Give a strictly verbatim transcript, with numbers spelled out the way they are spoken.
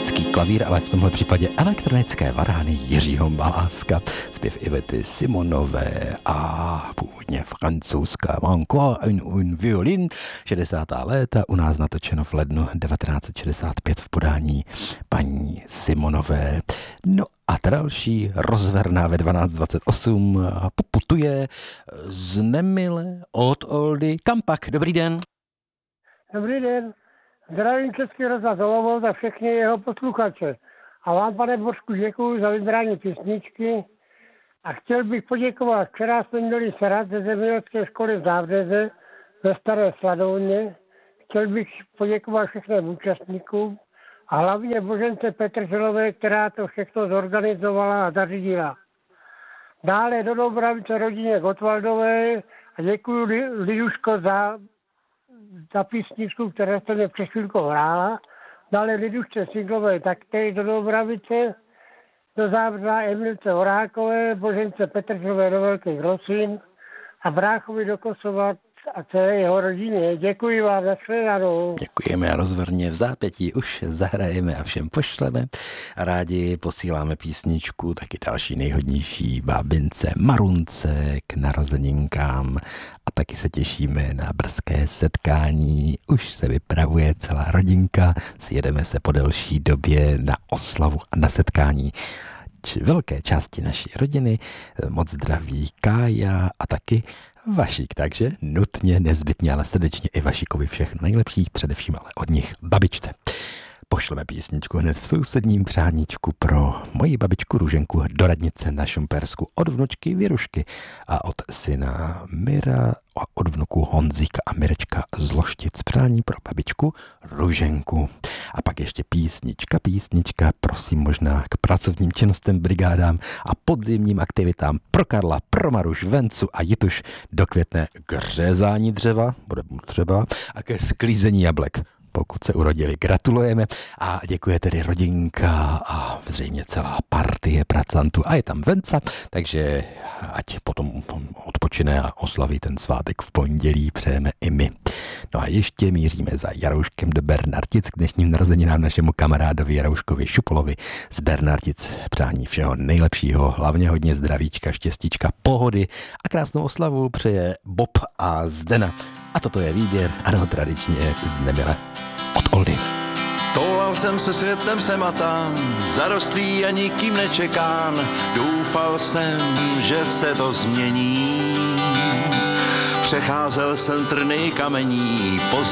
elektrický klavír, ale v tomhle případě elektronické varány Jiřího Maláska, zpěv Ivety Simonové a původně francouzská Encore un, un violin, šedesátá léta, u nás natočeno v lednu devatenáct set šedesát pět v podání paní Simonové. No a ta další rozverná ve dvanáct dvacet osm poputuje z Nemile od Oldy. Kam pak? Dobrý den. Dobrý den. Zdravím Český rozhlas Olomouc a všechny jeho posluchače. A vám, pane Božku, děkuji za vybrání písničky. A chtěl bych poděkovat, včera jsme měli serat ze zemědělské školy v Zábřeze ve Staré Sladouně. Chtěl bych poděkovat všem účastníkům a hlavně Božence Petrželové, která to všechno zorganizovala a zařídila. Dále do Dobravice rodině Gotwaldové a děkuji Liduško za, za písničku, které jste mě před chvílkou hrála. Dále Lidušce Siglové taktéž do Dobravice, do Zábřa Emilce Horákové, Božence Petrželové do Velkých Rosín a bráchovi do Kosova a celé jeho rodině. Děkuji vám za shledanou. Děkujeme a rozvrně v zápětí už zahrajeme a všem pošleme. Rádi posíláme písničku taky další nejhodnější bábince Marunce k narozeninkám a taky se těšíme na brzké setkání. Už se vypravuje celá rodinka, sjedeme se po delší době na oslavu a na setkání velké části naší rodiny. Moc zdraví Kája a taky Vašík, takže nutně, nezbytně, ale srdečně i Vašíkovi všechno nejlepší, především ale od nich babičce. Pošleme písničku hned v sousedním přáníčku pro moji babičku Růženku do radnice na Šumpersku od vnučky Věrušky a od syna Mira a od vnuku Honzíka a Mirečka z Loštic. Přání pro babičku Růženku. A pak ještě písnička, písnička, prosím možná k pracovním činnostem, brigádám a podzimním aktivitám pro Karla, pro Maruš, Vencu a Jituš dokvětne k řezání dřeva, bude třeba, a ke sklízení jablek. Pokud se urodili, gratulujeme a děkuje tedy rodinka a zřejmě celá partie pracantů a je tam Venca, takže ať potom odpočine a oslaví ten svátek v pondělí, přejeme i my. No a ještě míříme za Jarouškem do Bernartic k dnešním narozeninám našemu kamarádovi Jarouškovi Šupolovi z Bernartic. Přání všeho nejlepšího, hlavně hodně zdravíčka, štěstíčka, pohody a krásnou oslavu přeje Bob a Zdena. A toto je výběr, ano, tradičně z Nemile od Oldy. Toulal jsem se světem sem a tam, zarostlý a nikým nečekán. Doufal jsem, že se to změní. Přecházel jsem trny kamení, poz